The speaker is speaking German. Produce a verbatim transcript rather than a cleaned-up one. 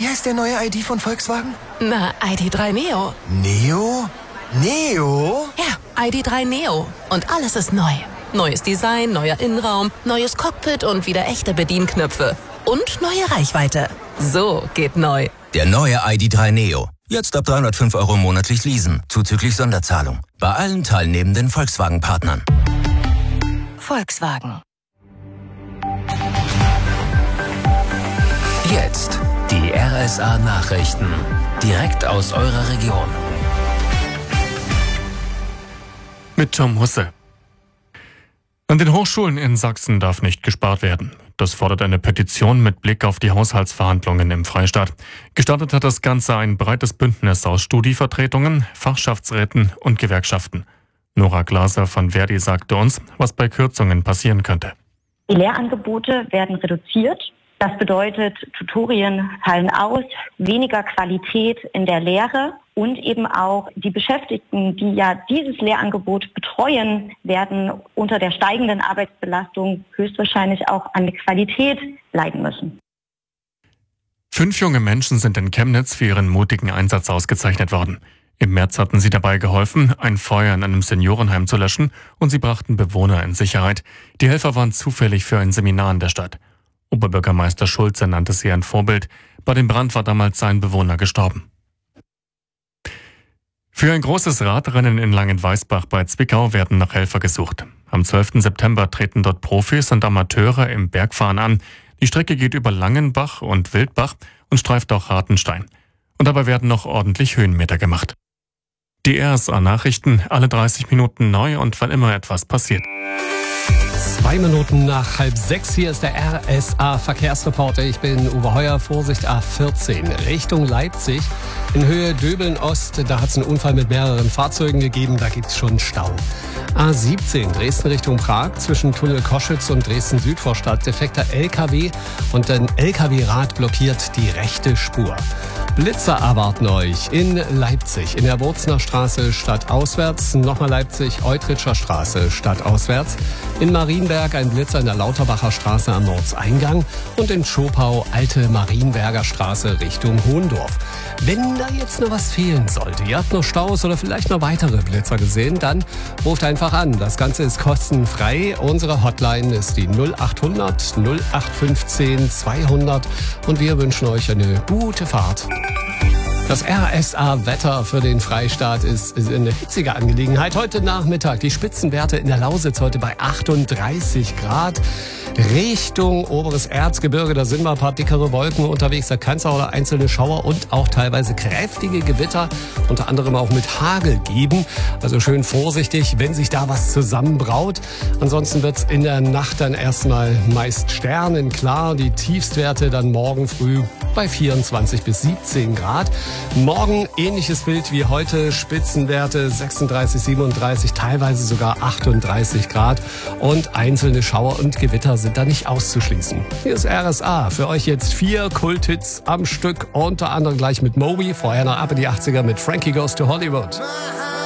heißt der neue I D von Volkswagen? Na, I D drei Neo. Neo? Neo? Ja, I D drei Neo. Und alles ist neu. Neues Design, neuer Innenraum, neues Cockpit und wieder echte Bedienknöpfe. Und neue Reichweite. So geht neu. Der neue I D drei Neo. Jetzt ab dreihundertfünf Euro monatlich leasen, zuzüglich Sonderzahlung. Bei allen teilnehmenden Volkswagen-Partnern. Volkswagen. Jetzt die R S A-Nachrichten. Direkt aus eurer Region. Mit Tom Husse. An den Hochschulen in Sachsen darf nicht gespart werden. Das fordert eine Petition mit Blick auf die Haushaltsverhandlungen im Freistaat. Gestartet hat das Ganze ein breites Bündnis aus Studievertretungen, Fachschaftsräten und Gewerkschaften. Nora Glaser von Verdi sagte uns, was bei Kürzungen passieren könnte. Die Lehrangebote werden reduziert. Das bedeutet, Tutorien fallen aus, weniger Qualität in der Lehre und eben auch die Beschäftigten, die ja dieses Lehrangebot betreuen, werden unter der steigenden Arbeitsbelastung höchstwahrscheinlich auch an der Qualität leiden müssen. Fünf junge Menschen sind in Chemnitz für ihren mutigen Einsatz ausgezeichnet worden. Im März hatten sie dabei geholfen, ein Feuer in einem Seniorenheim zu löschen, und sie brachten Bewohner in Sicherheit. Die Helfer waren zufällig für ein Seminar in der Stadt. Oberbürgermeister Schulze nannte sie ein Vorbild. Bei dem Brand war damals sein Bewohner gestorben. Für ein großes Radrennen in Langenweisbach bei Zwickau werden noch Helfer gesucht. Am zwölften September treten dort Profis und Amateure im Bergfahren an. Die Strecke geht über Langenbach und Wildbach und streift auch Hartenstein. Und dabei werden noch ordentlich Höhenmeter gemacht. Die R S A-Nachrichten, alle dreißig Minuten neu und wann immer etwas passiert. Zwei Minuten nach halb sechs, hier ist der R S A-Verkehrsreporter. Ich bin Uwe Heuer, Vorsicht A vierzehn, Richtung Leipzig. In Höhe Döbeln-Ost, da hat es einen Unfall mit mehreren Fahrzeugen gegeben, da gibt es schon Stau. A siebzehn, Dresden Richtung Prag, zwischen Tunnel Koschitz und Dresden-Südvorstadt. Defekter L K W und ein L K W-Rad blockiert die rechte Spur. Blitzer erwarten euch in Leipzig, in der Wurzner Straße stadtauswärts, nochmal Leipzig, Eutritscher Straße stadtauswärts, in Marienberg ein Blitzer in der Lauterbacher Straße am Ortseingang und in Schopau Alte Marienberger Straße Richtung Hohendorf. Wenn da jetzt noch was fehlen sollte, ihr habt noch Staus oder vielleicht noch weitere Blitzer gesehen, dann ruft einfach an. Das Ganze ist kostenfrei. Unsere Hotline ist die null acht hundert null acht fünfzehn zweihundert und wir wünschen euch eine gute Fahrt. Das R S A-Wetter für den Freistaat ist eine hitzige Angelegenheit. Heute Nachmittag die Spitzenwerte in der Lausitz heute bei achtunddreißig Grad. Richtung oberes Erzgebirge, da sind mal ein paar dickere Wolken unterwegs. Da kann es auch einzelne Schauer und auch teilweise kräftige Gewitter, unter anderem auch mit Hagel geben. Also schön vorsichtig, wenn sich da was zusammenbraut. Ansonsten wird es in der Nacht dann erstmal meist sternenklar. Die Tiefstwerte dann morgen früh bei vierundzwanzig bis siebzehn Grad. Morgen ähnliches Bild wie heute, Spitzenwerte sechsunddreißig, siebenunddreißig, teilweise sogar achtunddreißig Grad und einzelne Schauer und Gewitter sind da nicht auszuschließen. Hier ist R S A, für euch jetzt vier Kulthits am Stück, unter anderem gleich mit Moby, vorher noch ab in die achtziger mit Frankie Goes to Hollywood.